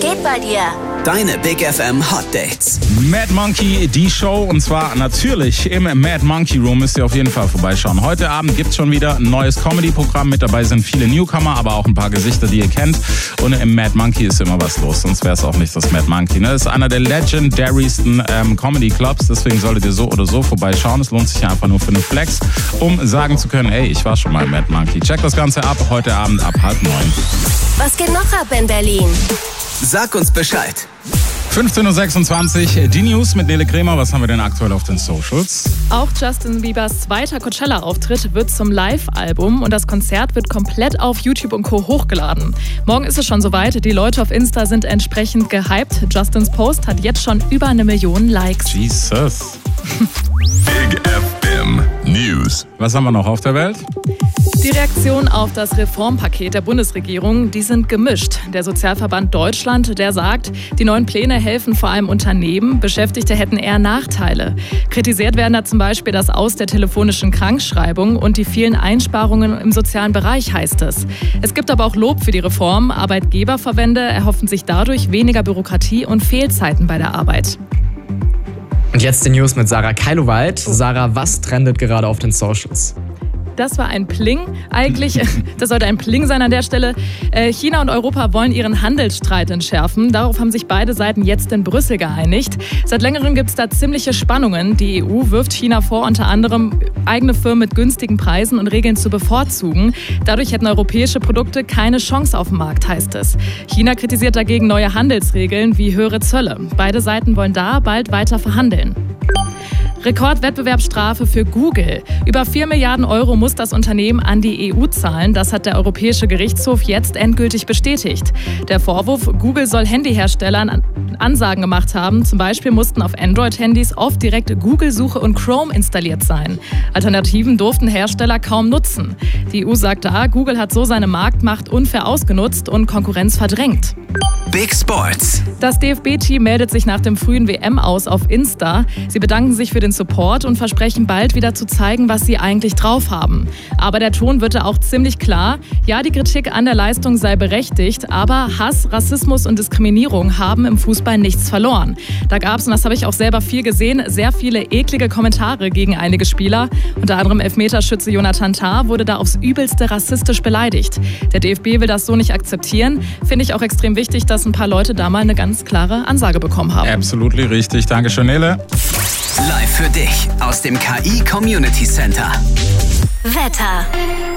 geht bei dir? Deine Big FM Hot Dates. Mad Monkey, die Show, und zwar natürlich im Mad Monkey Room. Müsst ihr auf jeden Fall vorbeischauen. Heute Abend gibt's schon wieder ein neues Comedy-Programm. Mit dabei sind viele Newcomer, aber auch ein paar Gesichter, die ihr kennt. Und im Mad Monkey ist immer was los, sonst wäre es auch nicht das Mad Monkey. Das ist einer der legendarysten Comedy-Clubs, deswegen solltet ihr so oder so vorbeischauen. Es lohnt sich ja einfach nur für einen Flex, um sagen zu können, ey, ich war schon mal im Mad Monkey. Checkt das Ganze ab, heute Abend ab 8:30. Was geht noch ab in Berlin? Sag uns Bescheid. 15.26 Uhr, die News mit Nele Kremer. Was haben wir denn aktuell auf den Socials? Auch Justin Biebers zweiter Coachella-Auftritt wird zum Live-Album und das Konzert wird komplett auf YouTube und Co. hochgeladen. Morgen ist es schon soweit. Die Leute auf Insta sind entsprechend gehypt. Justins Post hat jetzt schon über 1 Million Likes. Jesus. Big FM News. Was haben wir noch auf der Welt? Die Reaktionen auf das Reformpaket der Bundesregierung, die sind gemischt. Der Sozialverband Deutschland, der sagt, die neuen Pläne helfen vor allem Unternehmen, Beschäftigte hätten eher Nachteile. Kritisiert werden da zum Beispiel das Aus der telefonischen Krankschreibung und die vielen Einsparungen im sozialen Bereich, heißt es. Es gibt aber auch Lob für die Reform. Arbeitgeberverbände erhoffen sich dadurch weniger Bürokratie und Fehlzeiten bei der Arbeit. Und jetzt die News mit Sarah Keiluwald. Sarah, was trendet gerade auf den Socials? Das war ein Pling. Eigentlich, das sollte ein Pling sein an der Stelle. China und Europa wollen ihren Handelsstreit entschärfen. Darauf haben sich beide Seiten jetzt in Brüssel geeinigt. Seit längerem gibt es da ziemliche Spannungen. Die EU wirft China vor, unter anderem eigene Firmen mit günstigen Preisen und Regeln zu bevorzugen. Dadurch hätten europäische Produkte keine Chance auf dem Markt, heißt es. China kritisiert dagegen neue Handelsregeln wie höhere Zölle. Beide Seiten wollen da bald weiter verhandeln. Rekordwettbewerbsstrafe für Google. Über 4 Milliarden Euro muss das Unternehmen an die EU zahlen. Das hat der Europäische Gerichtshof jetzt endgültig bestätigt. Der Vorwurf, Google soll Handyherstellern Ansagen gemacht haben. Zum Beispiel mussten auf Android-Handys oft direkt Google-Suche und Chrome installiert sein. Alternativen durften Hersteller kaum nutzen. Die EU sagt da, Google hat so seine Marktmacht unfair ausgenutzt und Konkurrenz verdrängt. Big Sports. Das DFB-Team meldet sich nach dem frühen WM-Aus auf Insta. Sie bedanken sich für den Support und versprechen bald wieder zu zeigen, was sie eigentlich drauf haben. Aber der Ton wird da auch ziemlich klar. Ja, die Kritik an der Leistung sei berechtigt, aber Hass, Rassismus und Diskriminierung haben im Fußball nichts verloren. Da gab es, und das habe ich auch selber viel gesehen, sehr viele eklige Kommentare gegen einige Spieler. Unter anderem Elfmeterschütze Jonathan Tah wurde da aufs Übelste rassistisch beleidigt. Der DFB will das so nicht akzeptieren. Finde ich auch extrem wichtig, dass ein paar Leute da mal eine ganz klare Ansage bekommen haben. Absolut richtig. Dankeschön, Nele. Live für dich aus dem KI Community Center. Wetter.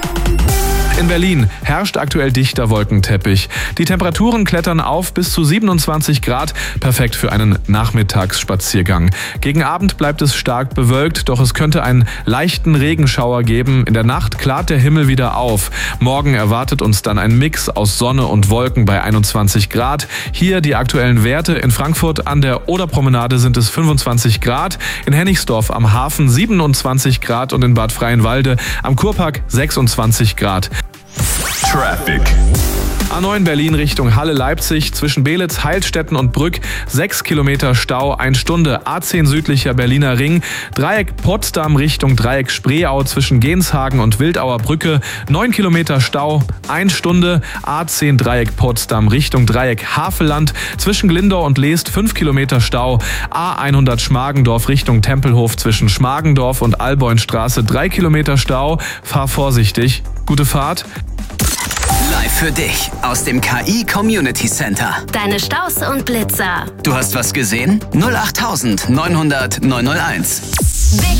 In Berlin herrscht aktuell dichter Wolkenteppich. Die Temperaturen klettern auf bis zu 27 Grad, perfekt für einen Nachmittagsspaziergang. Gegen Abend bleibt es stark bewölkt, doch es könnte einen leichten Regenschauer geben. In der Nacht klart der Himmel wieder auf. Morgen erwartet uns dann ein Mix aus Sonne und Wolken bei 21 Grad. Hier die aktuellen Werte. In Frankfurt an der Oderpromenade sind es 25 Grad, in Hennigsdorf am Hafen 27 Grad und in Bad Freienwalde am Kurpark 26 Grad. Traffic. A9 Berlin Richtung Halle-Leipzig, zwischen Belitz, Heilstätten und Brück 6 Kilometer Stau, 1 Stunde. A10 südlicher Berliner Ring, Dreieck Potsdam Richtung Dreieck Spreeau zwischen Genshagen und Wildauer Brücke 9 Kilometer Stau, 1 Stunde. A10 Dreieck Potsdam Richtung Dreieck Havelland, zwischen Glindau und Leest 5 Kilometer Stau. A100 Schmargendorf Richtung Tempelhof zwischen Schmargendorf und Alboinstraße 3 Kilometer Stau. Fahr vorsichtig. Gute Fahrt. Live für dich aus dem KI Community Center. Deine Staus und Blitzer. Du hast was gesehen? 08900 901. Big